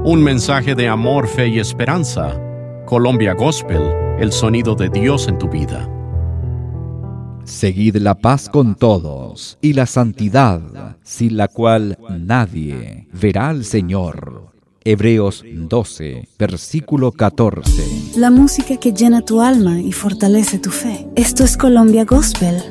Un mensaje de amor, fe y esperanza. Colombia Gospel, el sonido de Dios en tu vida. Seguid la paz con todos y la santidad, sin la cual nadie verá al Señor. Hebreos 12, versículo 14. La música que llena tu alma y fortalece tu fe. Esto es Colombia Gospel